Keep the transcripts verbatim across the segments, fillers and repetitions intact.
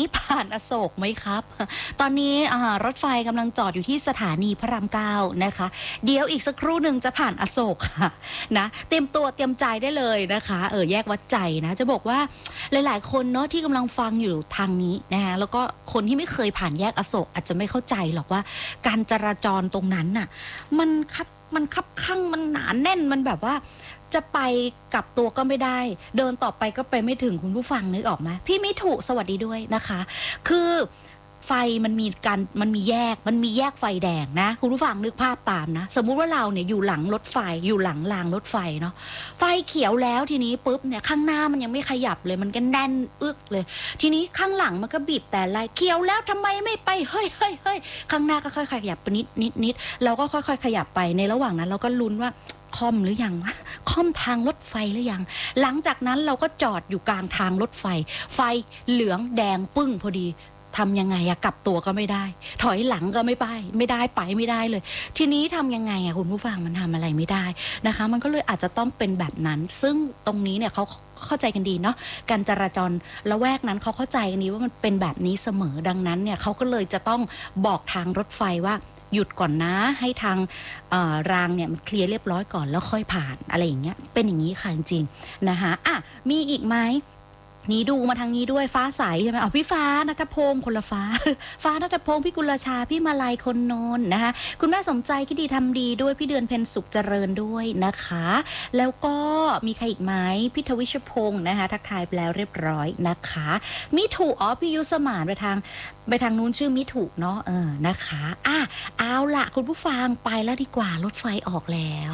ผ่านอโศกไหมครับตอนนี้รถไฟกำลังจอดอยู่ที่สถานีพระรามเก้านะคะเดี๋ยวอีกสักครู่หนึ่งจะผ่านอโศกค่ะนะเตรียมตัวเตรียมใจได้เลยนะคะเออแยกวัดใจนะจะบอกว่าหลายๆคนเนาะที่กำลังฟังอยู่ทางนี้นะคะแล้วก็คนที่ไม่เคยผ่านแยกอโศกอาจจะไม่เข้าใจหรอกว่าการจราจรตรงนั้นน่ะมันคับมันคับข้างมันหนาแน่นมันแบบว่าจะไปกลับตัวก็ไม่ได้เดินต่อไปก็ไปไม่ถึงคุณผู้ฟังนึกออกไหมพี่มิถุสวัสดีด้วยนะคะคือไฟมันมีการมันมีแยกมันมีแยกไฟแดงนะคุณผู้ฟังนึกภาพตามนะสมมุติว่าเราเนี่ยอยู่หลังรถไฟอยู่หลังรางรถไฟเนาะไฟเขียวแล้วทีนี้ปุ๊บเนี่ยข้างหน้ามันยังไม่ขยับเลยมันก็แน่นอึกเลยทีนี้ข้างหลังมันก็บีบแต่ไล่เขียวแล้วทำไมไม่ไปเฮ้ยเฮ้ยเฮ้ยข้างหน้าก็ค่อยๆขยับไปนิดนิดนิดเราก็ค่อยๆขยับไปในระหว่างนั้นเราก็ลุ้นว่าคอมหรือยังคอมทางรถไฟหรือยังหลังจากนั้นเราก็จอดอยู่กลางทางรถไฟไฟเหลืองแดงปึ้งพอดีทำยังไงอะกลับตัวก็ไม่ได้ถอยหลังก็ไม่ไปไม่ได้ไปไม่ได้เลยทีนี้ทำยังไงอะคุณผู้ฟังมันทำอะไรไม่ได้นะคะมันก็เลยอาจจะต้องเป็นแบบนั้นซึ่งตรงนี้เนี่ยเขาเข้าใจกันดีเนาะการจราจรละแวกนั้นเขาเข้าใจกันดีว่ามันเป็นแบบนี้เสมอดังนั้นเนี่ยเขาก็เลยจะต้องบอกทางรถไฟว่าหยุดก่อนนะให้ทางรางเนี่ยมันเคลียร์เรียบร้อยก่อนแล้วค่อยผ่านอะไรอย่างเงี้ยเป็นอย่างนี้ค่ะจริงๆนะคะอ่ะมีอีกไหมนี่ดูมาทางนี้ด้วยฟ้าใสใช่ไหมอ๋อพี่ฟ้าณัฐพงศ์คนละฟ้าฟ้าณัฐพงศ์พี่กุลชาพี่มาลัยคนโนนนะคะคุณแม่สมใจคิดดีทำดีด้วยพี่เดือนเพ็ญสุขเจริญด้วยนะคะแล้วก็มีใครอีกไหมพี่ทวิชพงศ์นะคะทักทายไปแล้วเรียบร้อยนะคะมิถุอ๋อพี่ยุสมานไปทางไปทางนู้นชื่อมิถุเนาะเออนะคะอ่ะเอาล่ะคุณผู้ฟังไปแล้วดีกว่ารถไฟออกแล้ว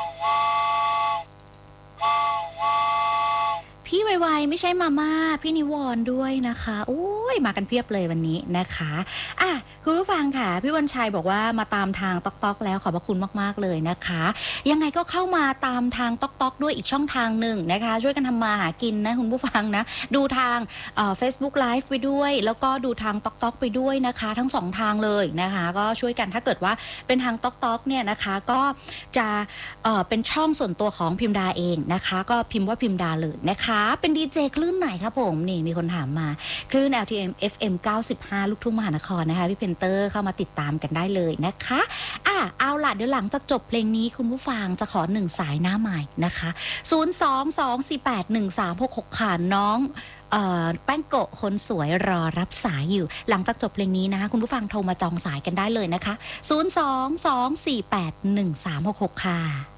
พี่ไวๆไม่ใช่มาม่าพี่นิวรณ์ด้วยนะคะโอ้ยมากันเพียบเลยวันนี้นะคะอ่ะคุณผู้ฟังค่ะพี่วันชัยบอกว่ามาตามทางต๊อกต๊อกแล้วขอบพระคุณมากๆเลยนะคะยังไงก็เข้ามาตามทางต๊อกต๊อกด้วยอีกช่องทางหนึ่งนะคะช่วยกันทำมาหากินนะคุณผู้ฟังนะดูทางเอ่อ Facebook Live ไปด้วยแล้วก็ดูทางต๊อกต๊อกไปด้วยนะคะทั้งสองทางเลยนะคะก็ช่วยกันถ้าเกิดว่าเป็นทางต๊อกต๊อกเนี่ยนะคะก็จะเอ่อเป็นช่องส่วนตัวของพิมดาเองนะคะก็พิมพ์ว่าพิมดาเลยนะคะเป็นดีเจคลื่นไหนครับผมนี่มีคนถามมาคลื่น แอล ที เอ็ม เอฟ เอ็ม เก้าสิบห้าลูกทุ่งมหานครนะคะพี่เพนเตอร์เข้ามาติดตามกันได้เลยนะคะอ่ะเอาล่ะเดี๋ยวหลังจากจบเพลงนี้คุณผู้ฟังจะขอหนึ่งสายหน้าใหม่นะคะศูนย์ สอง สอง สี่ แปด หนึ่ง สาม หก หกค่ะน้องแป้งโกะคนสวยรอรับสายอยู่หลังจากจบเพลงนี้นะคะคุณผู้ฟังโทรมาจองสายกันได้เลยนะคะศูนย์ สอง สอง สี่ แปด หนึ่ง สาม หก หกค่ะ